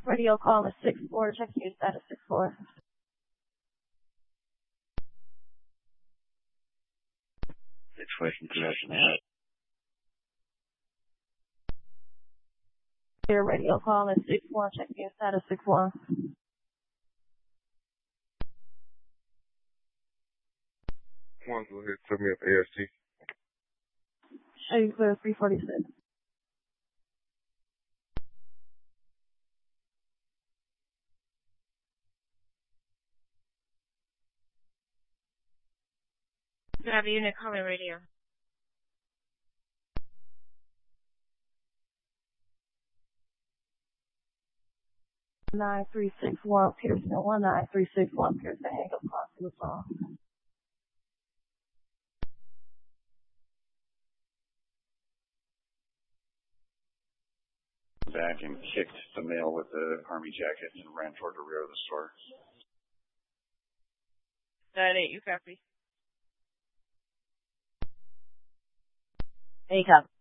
Radio call is 6-4. Check your status 6-4. Situation connection out. Your radio call is 6-1. Check your status 6-1. One, go ahead, set me up AST. Show you clear 346. You have a unit calling radio. Nine three six one Pearson 19361 Pearson. Hang up call to the phone. Back and kicked the male with the army jacket and ran toward the rear of the store. That ain't you copy. Hey, copy.